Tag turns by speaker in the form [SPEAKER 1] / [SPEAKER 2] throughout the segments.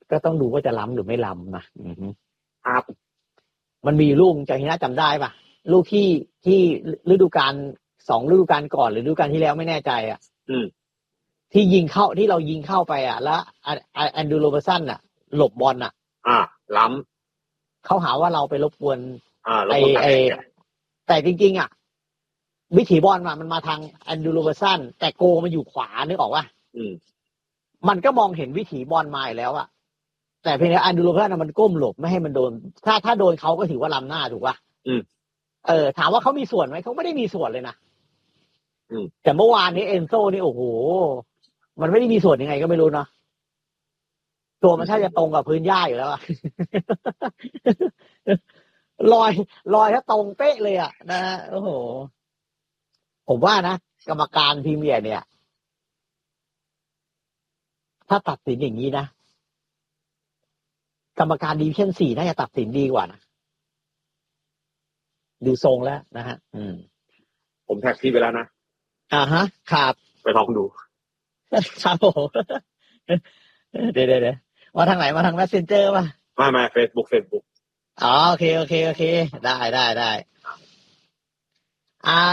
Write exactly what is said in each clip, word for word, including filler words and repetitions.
[SPEAKER 1] ก็ต้องดูว่าจะล้ำหรือไม่ล้ำนะอือฮึ
[SPEAKER 2] ครับ
[SPEAKER 1] มันมีลูกจำที่น่าจำได้ป่ะลูกที่ที่ฤดูกาลสองฤดูกาลก่อนหรือฤดูกาลที่แล้วไม่แน่ใจอ่ะ
[SPEAKER 2] อืม
[SPEAKER 1] ที่ยิงเข้าที่เรายิงเข้าไปอ่ะแล้วแอนดูโรเบอร์สันอ่ะหลบบอลอ่ะ
[SPEAKER 2] อ่าล้
[SPEAKER 1] ำเขาหาว่าเราไปรบกวน
[SPEAKER 2] อ่ารบ
[SPEAKER 1] ไอ้
[SPEAKER 2] กวน
[SPEAKER 1] ไอ้แต่จริงๆอ่ะวิถีบอลมามันมาทางแอนดูโรเบอร์สันแต่โกมันอยู่ขวานึกออกป่ะ
[SPEAKER 2] อืม
[SPEAKER 1] มันก็มองเห็นวิถีบอลมาอยู่แล้วอ่ะแต่เพียงแต่แอนดูโรเบอร์สันมันก้มหลบไม่ให้มันโดนถ้าถ้าโดนเขาก็ถือว่าล้ำหน้าถูกป่ะ
[SPEAKER 2] อืม
[SPEAKER 1] เออถามว่าเขามีส่วนไหมเขาไม่ได้มีส่วนเลยนะ
[SPEAKER 2] อืม
[SPEAKER 1] แต่เมื่อวานนี้เอนโซนี่โอ้โหมันไม่ได้มีส่วนยังไงก็ไม่รู้เนาะตัวมันถ้าจะตรงกับพื้นหญ้าอยู่แล้วอะ ลอยลอยถ้าตรงเป๊ะเลยอ่ะนะฮะโอ้โหผมว่านะกรรมการพรีเมียร์เนี่ยถ้าตัดสินอย่างนี้นะกรรมการดิวิชั่นสี่น่าจะตัดสินดีกว่านะดูทรงแล้วนะฮะอืม
[SPEAKER 2] ผมแท็กพี่ไปแล้วนะ
[SPEAKER 1] อ่าฮะครับ
[SPEAKER 2] ไปลองดู
[SPEAKER 1] ครับผมเดี๋ยวเดี๋ยวมาทางไหนมาทาง Messenger ป่ะ
[SPEAKER 2] มามา Facebook Facebook
[SPEAKER 1] อ๋อโอเคโอเคโอเคได้ได้ได้อ่า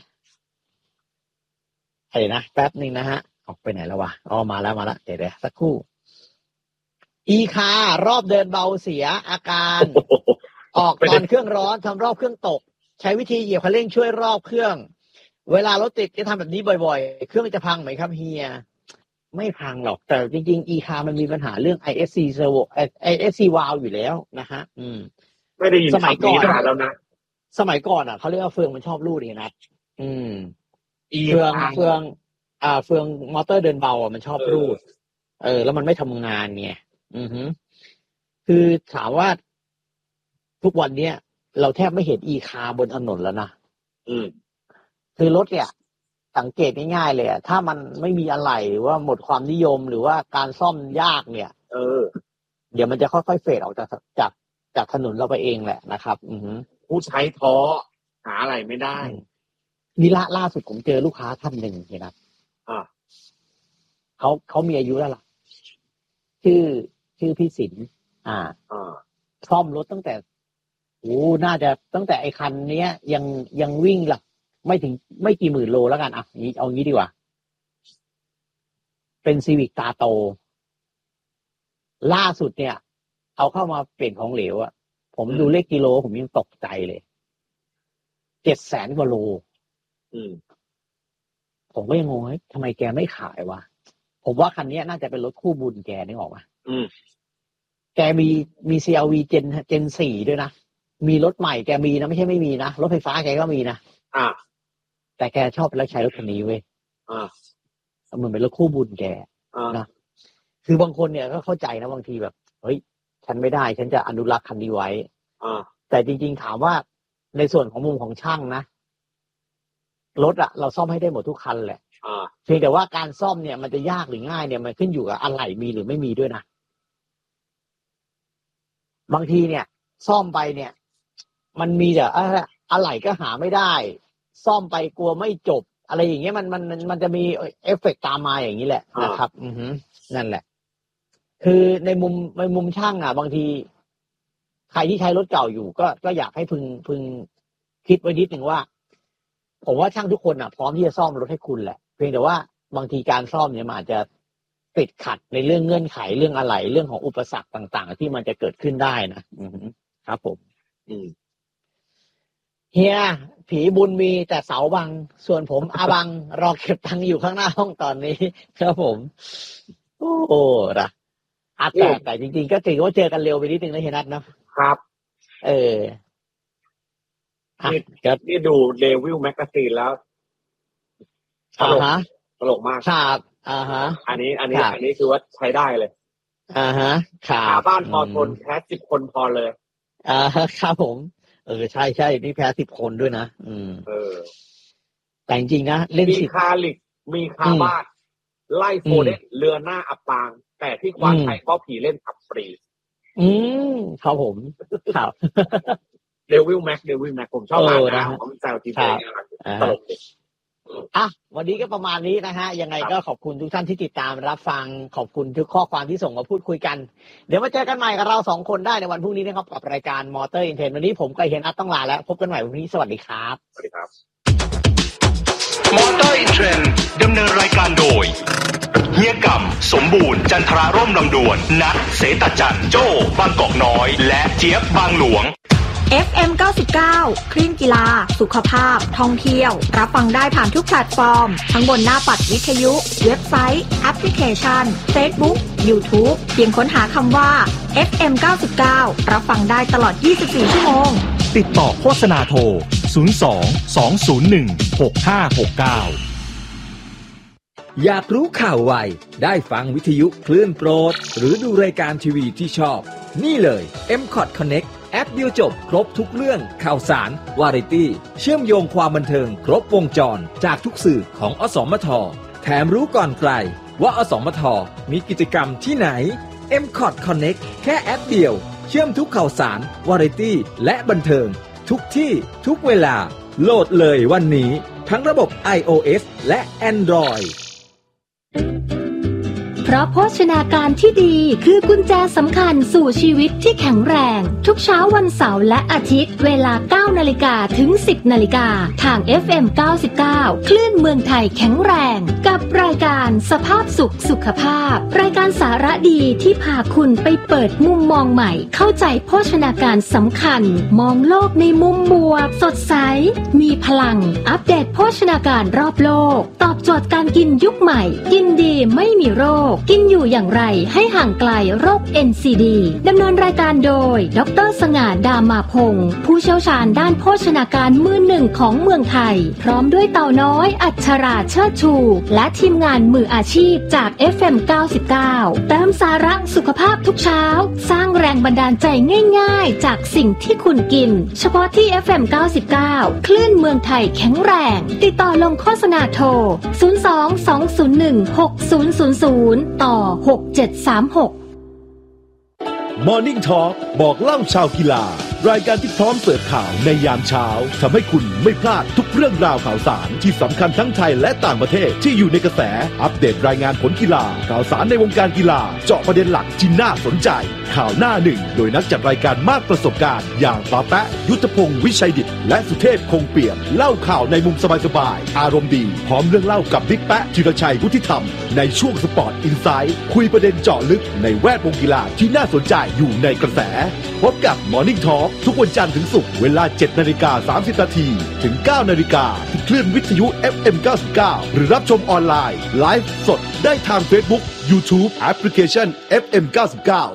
[SPEAKER 1] ไอ้นะแป๊บนึงนะฮะออกไปไหนแล้ววะอ๋อมาแล้วมาแล้วเดี๋ยวเดี๋ยวสักครู่อีคารอบเดินเบาเสียอาการออกตอนเครื่องร้อนทำรอบเครื่องตกใช้วิธีเหยียบคันเร่งช่วยรอบเครื่องเวลารถติดจะทำแบบนี้บ่อยๆเครื่องจะพังไหมครับเฮียไม่พังหรอกแต่จริงๆ อี คาร์ มันมีปัญหาเรื่อง ไอ เอส ซี servo ไอ เอส ซี valve อยู่แล้วนะฮะอืม
[SPEAKER 2] ไม่ได้ยินสมัยก่อนแล้วนะ
[SPEAKER 1] สมัยก่อนอ่ะเขาเรียกว่าเฟืองมันชอบรูดอย่างนั้นอืมเฟืองเฟืองอ่าเฟืองมอเตอร์เดินเบาอ่ะมันชอบรูดเออแล้วมันไม่ทำงานไงอือฮึคือถามว่าทุกวันเนี้ยเราแทบไม่เห็น อี คาร์ บนถนนแล้วนะ
[SPEAKER 2] อืม
[SPEAKER 1] คือรถเนี่ยสังเกตง่ายๆเลยอ่ะถ้ามันไม่มีอะไรหรือว่าหมดความนิยมหรือว่าการซ่อมยากเนี่ย
[SPEAKER 2] เออ
[SPEAKER 1] เดี๋ยวมันจะค่อยๆเฟดออกจากจากจากถนนเราไปเองแหละนะครับ อือฮึ
[SPEAKER 2] ผู้ใช้ท้อหาอะไรไม่ได้
[SPEAKER 1] นี่ล่าล่าสุดผมเจอลูกค้าท่านหนึ่งนะครับ
[SPEAKER 2] อ่า
[SPEAKER 1] เขาเขามีอายุแล้วล่ะชื่อชื่อพี่สินอ่า
[SPEAKER 2] อ่า
[SPEAKER 1] ซ่อมรถตั้งแต่โอ้น่าจะตั้งแต่ไอ้คันเนี้ยยังยังวิ่งหลักไม่ถึงไม่กี่หมื่นโลแล้วกันอ่ะนี้เอางี้ดีกว่าเป็นซีวิกตาโตล่าสุดเนี่ยเอาเข้ามาเปลี่ยนของเหลวอ่ะผมดูเลขกิโลผมยังตกใจเลยเจ็ดแสนกว่าโล
[SPEAKER 2] อืม
[SPEAKER 1] ผมก็ยังงงเฮ้ยทำไมแกไม่ขายวะผมว่าคันนี้น่าจะเป็นรถคู่บุญแกนึกออกป่ะ
[SPEAKER 2] อืม
[SPEAKER 1] แกมีมี ซี อาร์ วี Gen Gen สี่ด้วยนะมีรถใหม่แกมีนะไม่ใช่ไม่มีนะรถไฟฟ้าแกก็มีนะ
[SPEAKER 2] อ่า
[SPEAKER 1] แต่แกชอบแล้วใช้รถคันนี้เว้ย
[SPEAKER 2] อ่า
[SPEAKER 1] เหมือนเป็นรถคู่บุญแก
[SPEAKER 2] อ่า
[SPEAKER 1] นะคือบางคนเนี่ยก็เข้าใจนะบางทีแบบเฮ้ยฉันไม่ได้ฉันจะอนุรักษ์คันนี้ไว้
[SPEAKER 2] อ่า
[SPEAKER 1] แต่จริงๆถามว่าในส่วนของมุมของช่างนะรถอะเราซ่อมให้ได้หมดทุกคันแหละเพียงแต่ว่าการซ่อมเนี่ยมันจะยากหรือง่ายเนี่ยมันขึ้นอยู่กับอะไหล่มีหรือไม่มีด้วยนะบางทีเนี่ยซ่อมไปเนี่ยมันมีแต่อะไหล่ก็หาไม่ได้ซ่อมไปกลัวไม่จบอะไรอย่างเงี้ยมันมันมันจะมีเอฟเฟกต์ตามมาอย่างนี้แหละนะครับ อือฮึนั่นแหละคือในมุมในมุมช่างอ่ะบางทีใครที่ใช้รถเก่าอยู่ก็ก็อยากให้พึงพึงคิดไว้นิดหนึ่งว่าผมว่าช่างทุกคนอ่ะพร้อมที่จะซ่อมรถให้คุณแหละเพียงแต่ว่าบางทีการซ่อมเนี่ยมันอาจจะติดขัดในเรื่องเงื่อนไขเรื่องอะไรเรื่องของอุปสรรคต่างๆที่มันจะเกิดขึ้นได้นะอือครับผมอืมเฮียผีบุญมีแต่เสาบังส่วนผมอาบังรอเก็บตังค์อยู่ข้างหน้าห้องตอนนี้ครับผมโอ้โหนะอาแต่แต่จริงๆก็ถือว่าเจอกันเร็วไปนิดนึงนะเฮียนัทนะครับเออ
[SPEAKER 2] นี่นี่ดูเดวิลแมกกาซีนแล้วตลกตลกมาก
[SPEAKER 1] ครับอ่าฮะ
[SPEAKER 2] อันนี้อันนี้อันนี้คือว่าใช้ได้เลย
[SPEAKER 1] อ่าฮะครับ
[SPEAKER 2] บ้านพอทนแพ้สิบคนพอเลย
[SPEAKER 1] อ่าครับผมเออใช่ใช่นี่แพ้สิบคนด้วยนะอืม
[SPEAKER 2] เออ
[SPEAKER 1] แต่จริงๆนะเล่น
[SPEAKER 2] มีคาลิกมีคาบ้านไล่โฟเดนเรือหน้าอับปางแต่ที่คว้าชัยเพราะผีเล่นขับฟรี
[SPEAKER 1] อืมครับผมครับ
[SPEAKER 2] เดวิลแม็กเดวิลแม็กผมชอบมากนะผมแซวทีมเลยตลก
[SPEAKER 1] อ่ะวันนี้ก็ประมาณนี้นะฮะยังไงก็ขอบคุณทุกท่านที่ติดตามรับฟังขอบคุณทุกข้อความที่ส่งมาพูดคุยกันเดี๋ยวมาเจอกันใหม่กับเราสองคนได้ในวันพรุ่งนี้นะครับกับรายการมอเตอร์อินเทนวันนี้ผมกับเฮียนัทต้องลาแล้วพบกันใหม่วันนี้สวัสดีครับ
[SPEAKER 2] สวัสดีครับ
[SPEAKER 3] มอเตอร์อินเทรนด์ดำเนินรายการโดยเฮียกำสมบูรณ์จันทราร่มลำดวนนัทเสตจันทร์โจ้บางกอกน้อยและเจี๊ยบบางหลวง
[SPEAKER 4] เอฟ เอ็ม เก้าสิบเก้า คลื่นกีฬาสุขภาพท่องเที่ยวรับฟังได้ผ่านทุกแพลตฟอร์มทั้งบนหน้าปัดวิทยุเว็บไซต์แอปพลิเคชัน Facebook YouTube เพียงค้นหาคำว่า เอฟ เอ็ม เก้าสิบเก้า รับฟังได้ตลอดยี่สิบสี่ชั่วโมง
[SPEAKER 5] ติดต่อโฆษณาโทรศูนย์ สอง สอง ศูนย์ หนึ่ง หก ห้า หก เก้า
[SPEAKER 6] อยากรู้ข่าวไวได้ฟังวิทยุคลื่นโปรดหรือดูรายการทีวีที่ชอบนี่เลย เอ็ม คอท Connect แอปเดียวจบครบทุกเรื่องข่าวสารวาไรตี้เชื่อมโยงความบันเทิงครบวงจรจากทุกสื่อของอสมทแถมรู้ก่อนใครว่าอสมทมีกิจกรรมที่ไหน เอ็ม คอท Connect แค่แอปเดียวเชื่อมทุกข่าวสารวาไรตี้และบันเทิงทุกที่ทุกเวลาโหลดเลยวันนี้ทั้งระบบ ไอ โอ เอส และ Android
[SPEAKER 7] เพราะโภชนาการที่ดีคือกุญแจสำคัญสู่ชีวิตที่แข็งแรงทุกเช้าวันเสาร์และอาทิตย์เวลา เก้านาฬิกา ถึง สิบนาฬิกา ทาง เอฟ เอ็ม เก้าสิบเก้า คลื่นเมืองไทยแข็งแรงกับรายการสภาพสุขสุขภาพรายการสาระดีที่พาคุณไปเปิดมุมมองใหม่เข้าใจโภชนาการสำคัญมองโลกในมุมบวกสดใสมีพลังอัปเดตโภชนาการรอบโลกตอบโจทย์การกินยุคใหม่กินดีไม่มีโรคกินอยู่อย่างไรให้ห่างไกลโรค เอ็น ซี ดี ดำเนินรายการโดยดร.สง่าดามาพงศ์ผู้เชี่ยวชาญด้านโภชนาการมือหนึ่งของเมืองไทยพร้อมด้วยเต่าน้อยอัชราเชิดชูและทีมงานมืออาชีพจาก เอฟ เอ็ม เก้าสิบเก้า เติมสาระสุขภาพทุกเช้าสร้างแรงบันดาลใจง่ายๆจากสิ่งที่คุณกินเฉพาะที่ เอฟ เอ็ม เก้าสิบเก้า คลื่นเมืองไทยแข็งแรงติดต่อลงโฆษณาโทรศูนย์ สอง สอง ศูนย์ หนึ่ง หก ศูนย์ ศูนย์ ศูนย์ต่อหก เจ็ด สาม หก
[SPEAKER 8] Morning Talk บอกเล่าชาวกีฬารายการที่พร้อมเสิร์ฟข่าวในยามเช้าทำให้คุณไม่พลาดทุกเรื่องราวข่าวสารที่สำคัญทั้งไทยและต่างประเทศที่อยู่ในกระแสอัปเดตรายงานผลกีฬาข่าวสารในวงการกีฬาเจาะประเด็นหลักที่น่าสนใจข่าวหน้าหนึ่งโดยนักจัดรายการมากประสบการณ์อย่างป้าแปะยุทธพงศ์วิชัยดิษฐ์และสุเทพคงเปี่ยมเล่าข่าวในมุมสบายๆอารมณ์ดีพร้อมเรื่องเล่ากับบิ๊กแปะธีรชัยวุฒิธรรมในช่วงสปอร์ตอินไซด์คุยประเด็นเจาะลึกในแวดวงกีฬาที่น่าสนใจอยู่ในกระแสพบกับ Morning Talk ทุกวันจันทร์ถึงศุกร์เวลา เจ็ดนาฬิกาสามสิบนาทีถึง เก้านาฬิกาที่คลื่นวิทยุ เอฟ เอ็ม เก้าสิบเก้า หรือรับชมออนไลน์ไลฟ์สดได้ทาง Facebook YouTube แอปพลิเคชัน เอฟ เอ็ม เก้าสิบเก้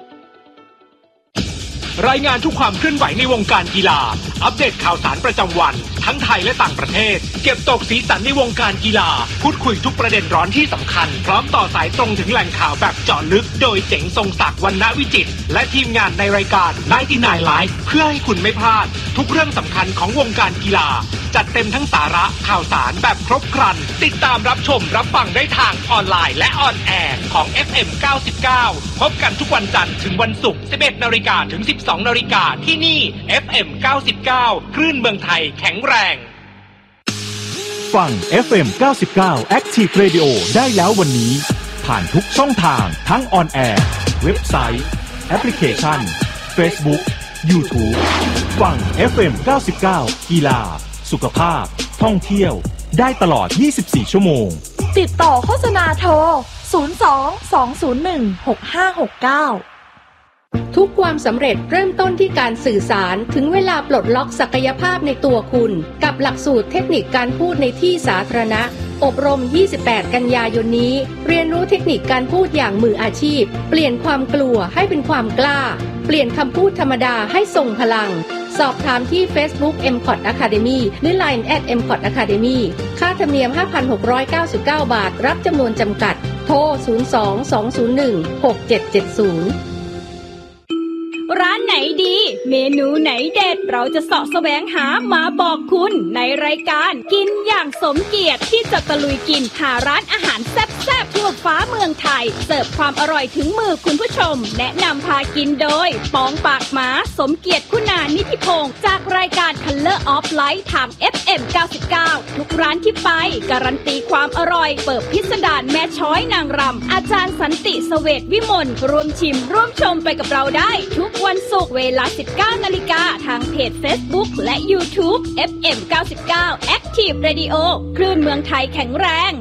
[SPEAKER 3] ารายงานทุกความเคลื่อนไหวในวงการกีฬาอัปเดตข่าวสารประจำวันทั้งไทยและต่างประเทศเก็บตกสีสันในวงการกีฬาพูดคุยทุกประเด็นร้อนที่สำคัญพร้อมต่อสายตรงถึงแหล่งข่าวแบบเจาะลึกโดยเจ๋งทรงศักดิ์วรรณวิจิตรและทีมงานในรายการไนน์ตี้ไนน์ Live เพื่อให้คุณไม่พลาดทุกเรื่องสำคัญของวงการกีฬาจัดเต็มทั้งสาระข่าวสารแบบครบครันติดตามรับชมรับฟังได้ทางออนไลน์และออนแอร์ของ เอฟ เอ็ม เก้าสิบเก้า พบกันทุกวันจันทร์ถึงวันศุกร์ สิบเอ็ดนาฬิกา ถึง สิบสองนาฬิกาที่นี่ เอฟ เอ็ม เก้าสิบเก้า คลื่นเมืองไทยแข็งแรง
[SPEAKER 5] ฟัง เอฟ เอ็ม เก้าสิบเก้า Active Radio ได้แล้ววันนี้ผ่านทุกช่องทางทั้งออนแอร์เว็บไซต์แอปพลิเคชัน Facebook YouTube ฟัง เอฟ เอ็ม เก้าสิบเก้า กีฬาสุขภาพท่องเที่ยวได้ตลอดยี่สิบสี่ชั่วโมง
[SPEAKER 4] ติดต่อโฆษณาโทรศูนย์ สอง สอง ศูนย์ หนึ่ง หก ห้า หก เก้า
[SPEAKER 9] ทุกความสำเร็จเริ่มต้นที่การสื่อสารถึงเวลาปลดล็อกศักยภาพในตัวคุณกับหลักสูตรเทคนิคการพูดในที่สาธารณะอบรมยี่สิบแปดกันยายนนี้เรียนรู้เทคนิคการพูดอย่างมืออาชีพเปลี่ยนความกลัวให้เป็นความกล้าเปลี่ยนคำพูดธรรมดาให้ทรงพลังสอบถามที่ Facebook เอ็ม คอท Academy หรือ ไลน์ แอท เอ็ม คอท Academy ค่าธรรมเนียม ห้าพันหกร้อยเก้าสิบเก้า บาทรับจำนวนจำกัดโทรศูนย์ สอง สอง ศูนย์ หนึ่ง หก เจ็ด เจ็ด ศูนย์
[SPEAKER 4] ร้าน
[SPEAKER 10] ไหนดีเมนูไหนเด็ดเราจะเสาะแสวงหามาบอกคุณในรายการกินอย่างสมเกียรติที่จะตะลุยกินหาร้านอาหารแซ่บๆทั่วฟ้าเมืองไทยเสิร์ฟความอร่อยถึงมือคุณผู้ชมแนะนำพากินโดยปองปากหมาสมเกียรติคุณานิธิพงศ์จากรายการ Color of Light ทาง เอฟ เอ็ม เก้าสิบเก้า ทุกร้านที่ไปการันตีความอร่อยเปิดพิสดารแม่ช้อยนางรำอาจารย์สันติเสวตวิมลร่วมชิมร่วมชมไปกับเราได้ทุกวันศุกร์เวลา สิบเก้านาฬิกาทางเพจ Facebook และ YouTube เอฟ เอ็ม เก้าสิบเก้า Active Radio คลื่นเมืองไทยแข็งแรง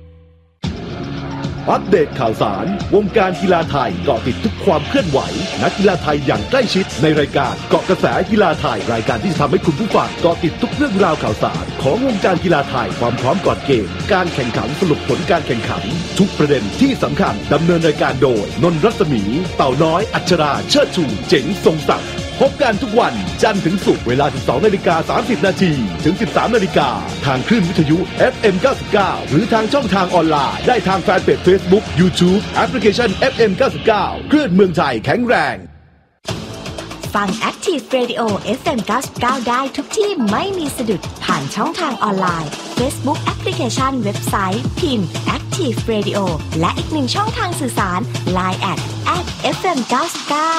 [SPEAKER 8] อัปเดตข่าวสารวงการกีฬาไทยเกาะติดทุกความเคลื่อนไหวนักกีฬาไทยอย่างใกล้ชิดในรายการเกาะกระแสกีฬาไทยรายการที่ทำให้คุณผู้ฟังเกาะติดทุกเรื่องราวข่าวสารของวงการกีฬาไทยความพร้อมก่อนเกมการแข่งขันสรุปผลการแข่งขันทุกประเด็นที่สำคัญดำเนินรายการโดยนนท์รัศมีเต่าน้อยอัชราเชิดชูเจ๋งทรงศักดิ์พบกันทุกวันจันทร์ถึงศุกร์เวลา สิบสองนาฬิกาสามสิบนาทีถึง สิบสามนาฬิกาทางคลื่นวิทยุ เอฟ เอ็ม เก้าสิบเก้า หรือทางช่องทางออนไลน์ได้ทางแฟนเพจ Facebook YouTube แอปพลิเคชัน เอฟ เอ็ม เก้าสิบเก้า คลื่นเมืองไทยแข็งแรง
[SPEAKER 4] ฟัง Active Radio เอฟ เอ็ม เก้าสิบเก้า ได้ทุกที่ไม่มีสะดุดผ่านช่องทางออนไลน์ Facebook แอปพลิเคชันเว็บไซต์พิมพ์ Active Radio และอีกหนึ่งช่องทางสื่อสาร ไลน์ แอท แอท เอฟ เอ็ม เก้าสิบเก้า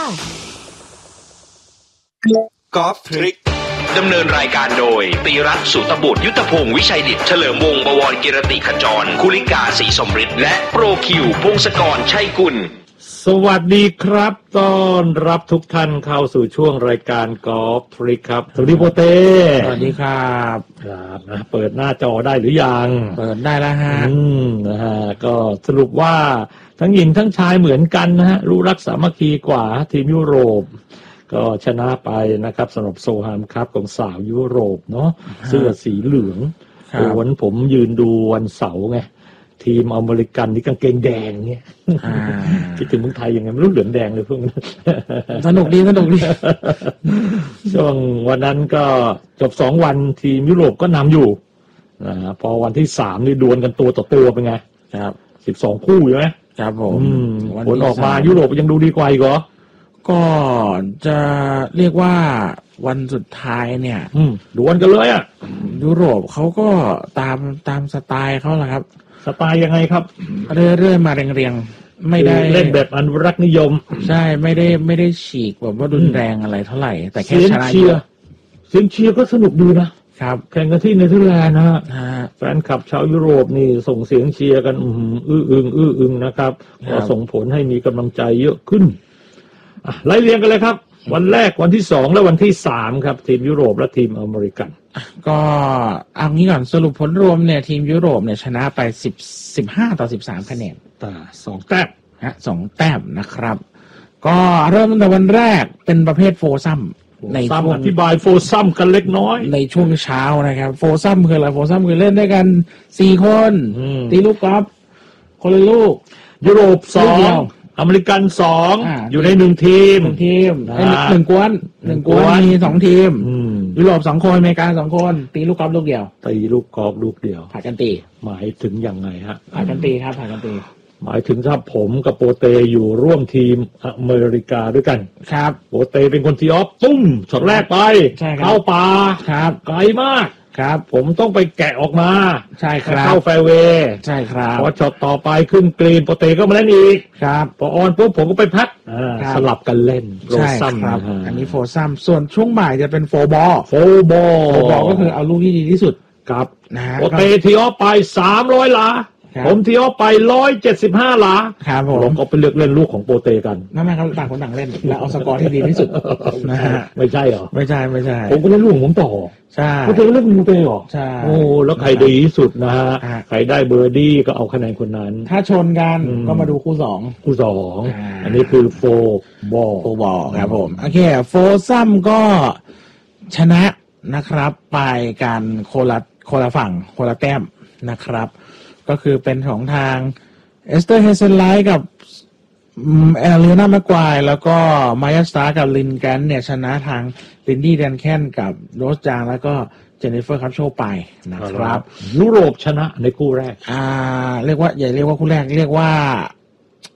[SPEAKER 3] กอล์ฟทริกดำเนินรายการโดยตีรัตน์สุตบุตรยุทธพงศ์วิชัยดิษฐ์เฉลิมวงศ์บวรกิรติขจรคุลิกาศรีสมฤทธิ์และโปรคิวพงศกรชัยกุล
[SPEAKER 11] สวัสดีครับต้อนรับทุกท่านเข้าสู่ช่วงรายการกอล์ฟทริกครับสวัสดีโปเต้
[SPEAKER 12] สวัสดีครับ
[SPEAKER 11] ครับนะเปิดหน้าจอได้หรือยัง
[SPEAKER 12] เปิดได้แล้วฮะ
[SPEAKER 11] อืมนะฮะก็สรุปว่าทั้งหญิงทั้งชายเหมือนกันนะฮะรู้รักสามัคคีกว่าทีมยุโรปก็ชนะไปนะครับสำหรับโซฮามครับของสาวยุโรปเนาะเสื้อสีเหลืองวันผมยืนดูวันเสาร์ไงทีมอเมริกันที่กางเกงแดงเนี่ยคิดถึงเมืองไทยยังไงไม่รู้เหลืองแดงเลยพวกนั้น
[SPEAKER 12] สนุกดีสนุกดี
[SPEAKER 11] ช่วงวันนั้นก็จบสองวันทีมยุโรปก็นำอยู่นะพอวันที่สามนี่ดวลกันตัวต่อตัวเป็นไง
[SPEAKER 12] ครับ
[SPEAKER 11] สิบสองคู่ใช่ไหม
[SPEAKER 12] ครับผม
[SPEAKER 11] ผลออกมายุโรปยังดูดีกว่าอีกเหรอ
[SPEAKER 12] ก็จะเรียกว่าวันสุดท้ายเนี่ย
[SPEAKER 11] ดวลกันเลยอ่ะ
[SPEAKER 12] ยุโรปเขาก็ตามตามสไตล์เขาแหละครับ
[SPEAKER 11] สไตล์ยังไงครับ
[SPEAKER 12] เรื่อยๆมาเรียงๆไม่ได้
[SPEAKER 11] เล่นแบบอนุรักษ์นิยม
[SPEAKER 12] ใช่ไม่ได้ไม่ได้ฉีกแบบว่ารุนแรงอะไรเท่าไหร่แต่แค่ชนะ
[SPEAKER 11] เชียร์เสียงเชียร์ก็สนุกดีนะครับแข่งกันที่เนเธอร์แลนด์นะฮะแฟนคลับชาวยุโรปนี่ส่งเสียงเชียร์กันอื้ออึงอื้ออึงนะครับก็ส่งผลให้มีกำลังใจเยอะขึ้นไล่เรียงกันเลยครับวันแรกวันที่สองและวันที่สามครับทีมยุโรปและทีมอเมริกัน
[SPEAKER 12] ก็เอางี้ก่อนสรุปผลรวมเนี่ยทีมยุโรปเนี่ยชนะไปสิบ สิบห้าต่อสิบสามคะแนน
[SPEAKER 11] แต่สองแต้ม
[SPEAKER 12] ฮะสองแต้มนะครับก็เริ่มตั้งแต่วันแรกเป็นประเภทโฟซัม
[SPEAKER 11] ในช่วงอธิบายโฟซัมกันเล็กน้อย
[SPEAKER 12] ในช่วงเช้านะครับโฟซัมคืออะไรโฟซัมคือเล่นด้วยกันสี่คนตีลูกกอล์ฟคนละลูก
[SPEAKER 11] ยุโรปสองอเมริกันสองอยู่ในหนึ่งทีม
[SPEAKER 12] หนึ่งทีมหนึ่งกวนหนึ่งกวนมีสองทีมยุโรปสองคนอเมริกาสองคนตีลูกกอล์ฟลูกเดียว
[SPEAKER 11] ตีลูกกอล์ฟลูกเดียว
[SPEAKER 12] ผ่ากันตี
[SPEAKER 11] หมายถึงยังไงฮะ
[SPEAKER 12] ผ่ากันตีครับผ่ากันตี
[SPEAKER 11] หมายถึงถ้าผมกับโปเตอยู่ร่วมทีมอเมริกาด้วยกัน
[SPEAKER 12] ครับ
[SPEAKER 11] โปเตเป็นคนทีออฟตุ้มช็อตแรกไปเข้าป่า
[SPEAKER 12] ครับ
[SPEAKER 11] ไกลมาก
[SPEAKER 12] ครับ
[SPEAKER 11] ผมต้องไปแกะออกมา
[SPEAKER 12] ใช่ครับ
[SPEAKER 11] เข้าแฟร์เวย์
[SPEAKER 12] ใช่ครับ
[SPEAKER 11] พอช็อตต่อไปขึ้นกรีนโปเตก็มาเล่นอีก
[SPEAKER 12] ครับ
[SPEAKER 11] พอออนปุ๊บผมก็ไปพัดสลับกันเล่น
[SPEAKER 12] โฟซัมครับอันนี้โฟซัมส่วนช่วงบ่ายจะเป็นโฟบอล
[SPEAKER 11] โฟบอล
[SPEAKER 12] โฟบอลก็คือเอาลูกที่ดีที่สุด
[SPEAKER 11] ครับโปเตทีออฟไปสามร้อยหลาผมทีออฟไปหนึ่งร้อยเจ็ดสิบห้าหลา
[SPEAKER 12] ครับผม
[SPEAKER 11] ก็ไปเลือกเล่นลูกของโปเตกัน
[SPEAKER 12] นั่นหมายความต่างคนต่างเล่นแล้วเอาสกอร์ที่ดีที่สุดนะฮะ
[SPEAKER 11] ไม่ใช่เหรอ
[SPEAKER 12] ไม่ใช่ไม่ใช่
[SPEAKER 11] ผมก็เล่นลูกของผมต่อ
[SPEAKER 12] ใช่
[SPEAKER 11] โปเตเล่นโปเตเหรอ
[SPEAKER 12] ใช่
[SPEAKER 11] โอ้แล้วใครดีที่สุดนะฮะใครได้เบอร์ดี้ก็เอาคะแนนคนนั้น
[SPEAKER 12] ถ้าชนกันก็มาดูคู่สอง
[SPEAKER 11] คู่สองอันนี้คือโฟบอล
[SPEAKER 12] โฟบอลครับผมโอเคโฟซัมก็ชนะนะครับไปการโคละโคละฝั่งโคละแต้มนะครับก็คือเป็นของทางเอสเตอร์เฮเซนไลท์กับแอลเลน่าแม็กควายแล้วก็มายาสตาร์กับลินแกนเนี่ยชนะทางลินดี้แดนแคนกับโรสจางแล้วก็เจนนิเฟอร์คัพโชไปนะครับ
[SPEAKER 11] ยุโรปชนะในคู่แรก
[SPEAKER 12] อ่าเรียกว่าอย่าเรียกว่าคู่แรกเรียกว่า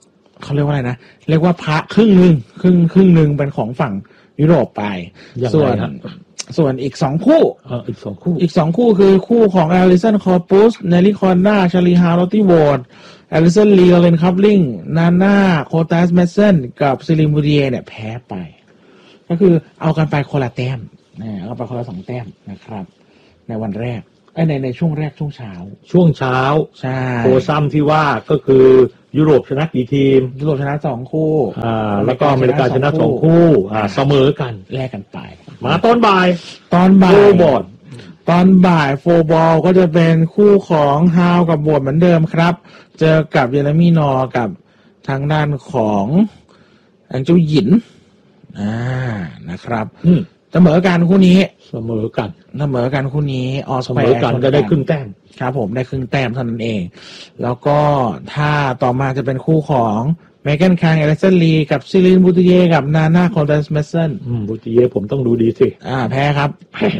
[SPEAKER 12] เขาเรียกว่าอะไรนะเรียกว่าพระครึ่งนึงครึ่งครึ่งนึงเป็นของฝั่งยุโรปไปส่วนส่วนอีกสองคู่
[SPEAKER 11] เอออีกสองคู่
[SPEAKER 12] อีกสองคู่คือคู่ของอลิสันคอร์ปุสเนลลี่คอนด้าชาลีฮาร์ลอตตี้วอร์ดอลิสันลีเลนคัพลิงนาน่าโคตัสเมสเซนกับซิลิมูเดียเนี่ยแพ้ไปก็คือเอากันไปคนละแต้มนะเอาไปคนละสองแต้มนะครับในวันแรกไอ้ในในช่วงแรกช่วงเช้า
[SPEAKER 11] ช่วงเช้า
[SPEAKER 12] ใช่
[SPEAKER 11] โคซัมที่ว่าก็คือยุโรปชนะกี่ทีม
[SPEAKER 12] ยุโรปชนะสองคู่
[SPEAKER 11] อ่าแล้วก็อเมริกาชนะสองคู่อ่าเสมอกัน
[SPEAKER 12] แลกกันไป
[SPEAKER 11] มาตอนบ่าย
[SPEAKER 12] ตอนบ่าย
[SPEAKER 11] โฟบอล
[SPEAKER 12] ตอนบ่ายโฟบอลก็จะเป็นคู่ของฮาวกับบวดเหมือนเดิมครับเจอกับเยเรมีนอร์กับทางด้านของอังเจ้าหยินอ่านะครับเสมอกันคู่นี้
[SPEAKER 11] เสมอกัน
[SPEAKER 12] เสมอกันคู่นี้ออส
[SPEAKER 11] เสมอกันก็ได้ครึ่งแต้ม
[SPEAKER 12] ครับผมได้ครึ่งแต้มเท่านั้นเองแล้วก็ถ้าต่อมาจะเป็นคู่ของเมแกนคางเอลิสันลีกับซิลินบูติเย่กับนาน่าคอร์ดัสเมสเซน
[SPEAKER 11] บูติเย่ผมต้องดูดีสิ
[SPEAKER 12] อ่าแพ้ครับแพ้